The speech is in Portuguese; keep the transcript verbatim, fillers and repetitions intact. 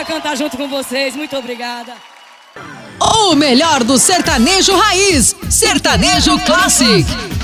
cantar junto com vocês. Muito obrigada. O melhor do sertanejo raiz, Sertanejo Classic.